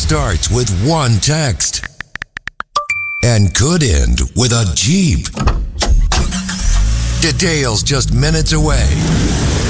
starts with one text and could end with a Jeep. Details just minutes away.